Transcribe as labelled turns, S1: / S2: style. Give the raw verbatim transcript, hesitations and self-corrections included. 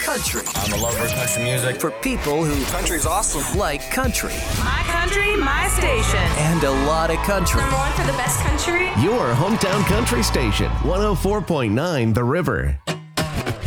S1: country.
S2: I'm a lover of country music.
S1: For people who
S2: country's awesome.
S1: like country.
S3: My country, my station.
S1: And a lot of country.
S3: Number one for the best country.
S4: Your hometown country station, one oh four point nine The River.